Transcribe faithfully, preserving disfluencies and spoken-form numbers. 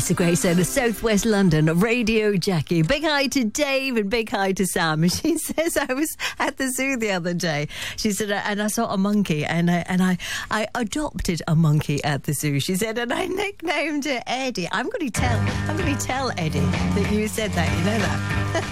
It's a great sound of Southwest London, Radio Jackie. Big hi to Dave and big hi to Sam. She says, I was at the zoo the other day. She said, and I saw a monkey, and I and I, I adopted a monkey at the zoo. She said, and I nicknamed it Eddie. I'm going to tell, I'm going to tell Eddie that you said that. You know that.